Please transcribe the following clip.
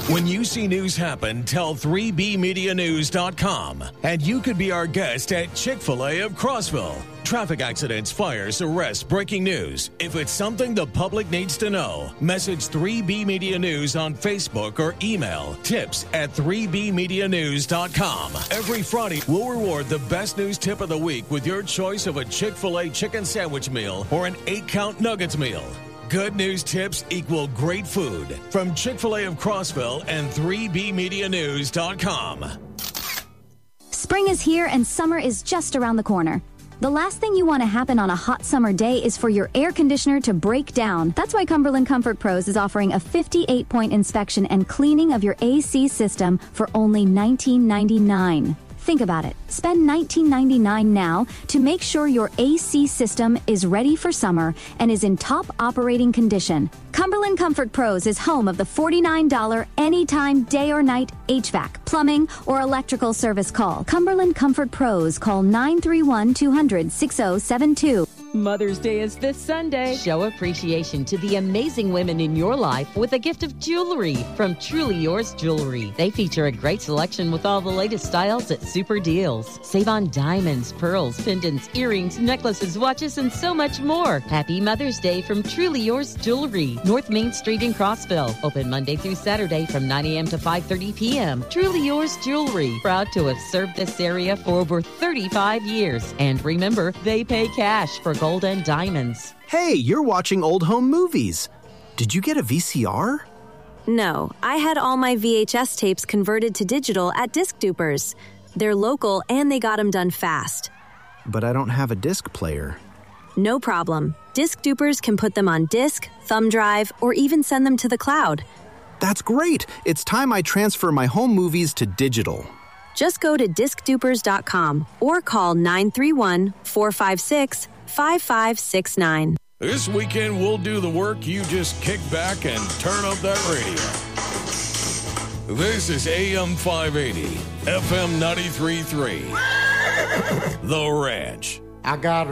When you see news happen, tell 3bmedianews.com. And you could be our guest at Chick-fil-A of Crossville. Traffic accidents, fires, arrests, breaking news. If it's something the public needs to know, message 3B Media News on Facebook or email tips@3bmedianews.com. Every Friday, we'll reward the best news tip of the week with your choice of a Chick-fil-A chicken sandwich meal or an 8-count nuggets meal. Good news tips equal great food from Chick-fil-A of Crossville and 3bmedianews.com. Spring is here and summer is just around the corner. The last thing you want to happen on a hot summer day is for your air conditioner to break down. That's why Cumberland Comfort Pros is offering a 58-point inspection and cleaning of your AC system for only $19.99. Think about it. Spend $19.99 now to make sure your AC system is ready for summer and is in top operating condition. Cumberland Comfort Pros is home of the $49 anytime day or night HVAC, plumbing, or electrical service call. Cumberland Comfort Pros. Call 931-200-6072. Mother's Day is this Sunday. Show appreciation to the amazing women in your life with a gift of jewelry from Truly Yours Jewelry. They feature a great selection with all the latest styles at super deals. Save on diamonds, pearls, pendants, earrings, necklaces, watches, and so much more. Happy Mother's Day from Truly Yours Jewelry, North Main Street in Crossville. Open Monday through Saturday from 9 a.m. to 5:30 p.m. Truly Yours Jewelry, proud to have served this area for over 35 years. And remember, they pay cash for gold and diamonds. Hey, you're watching old home movies. Did you get a VCR? No, I had all my VHS tapes converted to digital at Disc Dupers. They're local and they got them done fast. But I don't have a disc player. No problem. Disc Dupers can put them on disc, thumb drive, or even send them to the cloud. That's great. It's time I transfer my home movies to digital. Just go to discdupers.com or call 931-456-5569. This weekend, we'll do the work. You just kick back and turn up that radio. This is AM 580, FM 93.3. The Ranch. I got